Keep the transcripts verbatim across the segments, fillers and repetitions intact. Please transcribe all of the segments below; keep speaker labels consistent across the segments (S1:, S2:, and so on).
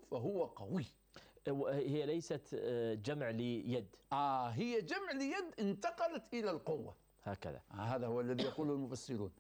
S1: فهو قوي.
S2: هي ليست جمع ليد.
S1: آه هي جمع ليد انتقلت إلى القوة
S2: هكذا.
S1: آه هذا هو الذي يقوله المفسرون.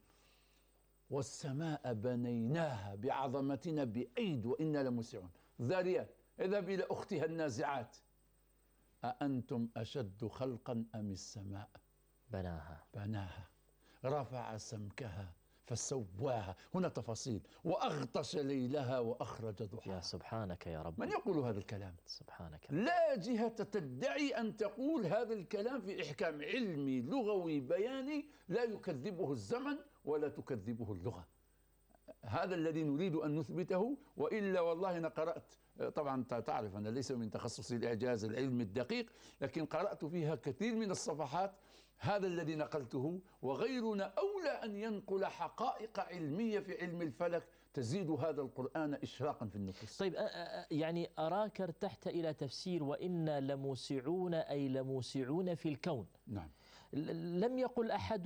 S1: والسماء بنيناها بعظمتنا بأيد وإنا لموسعون. ذاريات اذهب إلى أختها النازعات. أأنتم أشد خلقا أم السماء
S2: بناها
S1: بناها رفع سمكها فسواها. هنا تفاصيل. وأغطش ليلها وأخرج ضحاها.
S2: يا سبحانك يا رب.
S1: من يقول هذا الكلام؟
S2: سبحانك.
S1: لا جهة تدعي أن تقول هذا الكلام في إحكام علمي لغوي بياني لا يكذبه الزمن ولا تكذبه اللغة. هذا الذي نريد أن نثبته. وإلا والله أنا قرأت، طبعا تعرف أنا ليس من تخصصي الإعجاز العلمي الدقيق، لكن قرأت فيها كثير من الصفحات. هذا الذي نقلته وغيرنا أولى أن ينقل حقائق علمية في علم الفلك تزيد هذا القرآن إشراقا في النفوس.
S2: طيب يعني أراك ارتحت إلى تفسير وإنا لموسعون، أي لموسعون في الكون.
S1: نعم.
S2: لم يقل أحد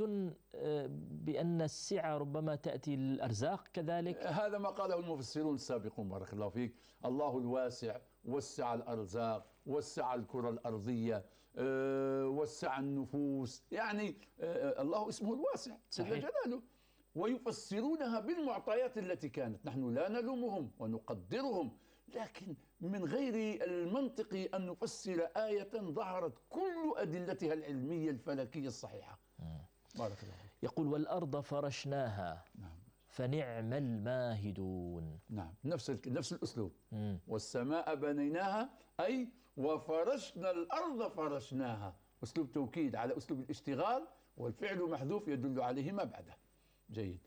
S2: بأن السعة ربما تأتي الأرزاق كذلك؟
S1: هذا ما قاله المفسرون السابقون بارك الله فيك. الله الواسع وسع الأرزاق، وسع الكرة الأرضية، وسع النفوس، يعني الله اسمه الواسع جل جلاله. ويفسرونها بالمعطيات التي كانت. نحن لا نلومهم ونقدرهم، لكن من غير المنطقي أن نفسر آية ظهرت كل أدلتها العلمية الفلكية الصحيحة. بارك الله فيك.
S2: يقول والأرض فرشناها.
S1: نعم.
S2: فنعم الماهدون.
S1: نعم نفس نفس الأسلوب.
S2: مم.
S1: والسماء بنيناها أي وفرشنا الأرض فرشناها. أسلوب توكيد على أسلوب الاشتغال، والفعل محذوف يدل عليه ما بعده. جيد.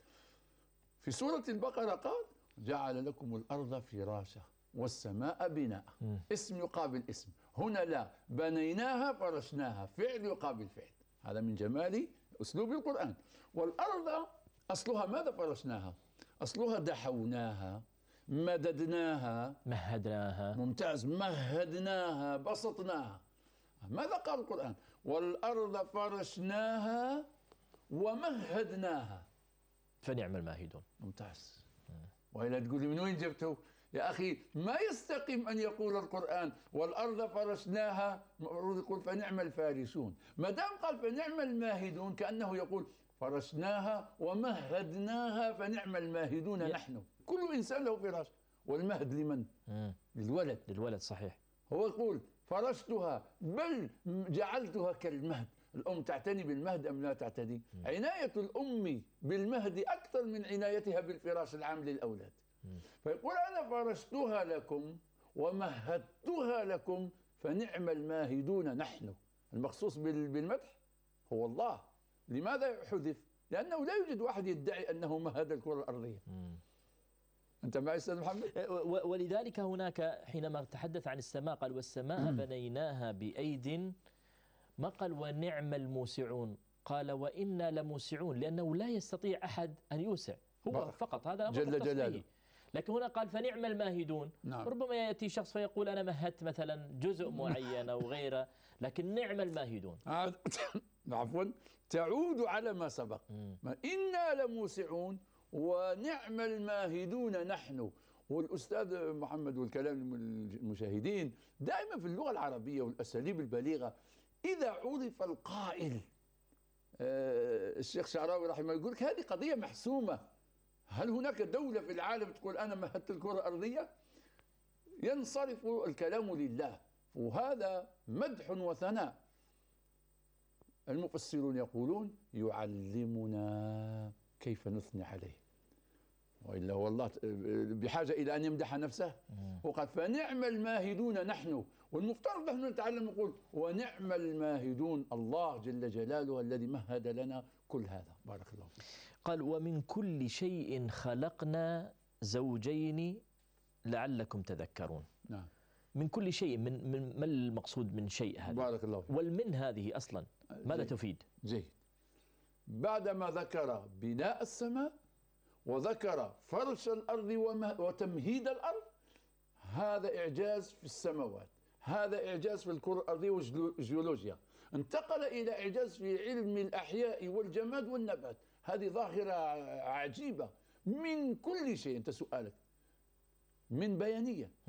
S1: في سورة البقرة قال جعل لكم الأرض فراشا والسماء بناء.
S2: مم.
S1: اسم يقابل اسم. هنا لا، بنيناها فرشناها، فعل يقابل فعل. هذا من جمال أسلوب القرآن. والأرض أصلها ماذا فرشناها؟ أصلها دحوناها، مددناها،
S2: مهدناها.
S1: ممتاز. مهدناها، بسطناها. ماذا قال القرآن؟ والأرض فرشناها ومهدناها.
S2: فنعم الماهدون.
S1: ممتاز. وإلا تقول لي من وين جبته؟ يا أخي ما يستقيم أن يقول القرآن والأرض فرشناها، المفروض يقول فنعم الفارشون. ما دام قال فنعم الماهدون كأنه يقول فرشناها ومهدناها فنعم الماهدون نحن. كل إنسان له فراش، والمهد لمن؟
S2: مم.
S1: للولد.
S2: للولد صحيح.
S1: هو يقول فرشتها بل جعلتها كالمهد. الأم تعتني بالمهد أم لا تعتني؟ مم. عناية الأم بالمهد أكثر من عنايتها بالفراش العام للأولاد. مم. فيقول أنا فرشتها لكم ومهدتها لكم فنعم الماهدون نحن. المخصوص بالمدح هو الله. لماذا حذف؟ لأنه لا يوجد واحد يدعي أنه مهد الكرة الأرضية. مم. أنت معي أستاذ محمد؟
S2: ولذلك هناك حينما تحدث عن السماء قال والسماء بنيناها بأيد، ما قال ونعم الموسعون، قال وإنا لموسعون، لأنه لا يستطيع أحد أن يوسع هو فقط، هذا
S1: جل جلاله.
S2: لكن هنا قال فنعم الماهدون.
S1: نعم.
S2: ربما يأتي شخص فيقول أنا مهدت مثلا جزء معين أو غيره، لكن نعم الماهدون.
S1: عفوا تعود على ما سبق. ما إنا لموسعون ونعم الماهدون نحن. والأستاذ محمد والكلام المشاهدين دائما في اللغة العربية والأساليب البليغة إذا عرف القائل، آه الشيخ شعراوي رحمه الله يقول لك هذه قضية محسومة. هل هناك دولة في العالم تقول أنا مهدت الكرة الأرضية؟ ينصرف الكلام لله، وهذا مدح وثناء. المفسرون يقولون يعلمنا كيف نثني عليه، وإلا هو الله بحاجة إلى أن يمدح نفسه. وقال فنعم الماهدون نحن، والمفترض نحن نتعلم نقول ونعم الماهدون الله جل جلاله الذي مهد لنا كل هذا. بارك الله فيك.
S2: قال ومن كل شيء خلقنا زوجين لعلكم تذكرون.
S1: نعم.
S2: من كل شيء، من من ما المقصود من شيء هذا؟
S1: بارك الله فيك.
S2: والمن هذه أصلا ماذا جيد. تفيد؟
S1: جيد. بعدما ذكر بناء السماء وذكر فرش الأرض وتمهيد الأرض، هذا إعجاز في السماوات، هذا إعجاز في الكرة الأرضية والجيولوجيا. انتقل إلى إعجاز في علم الأحياء والجماد والنبات. هذه ظاهرة عجيبة. من كل شيء، أنت سؤالك من بيانية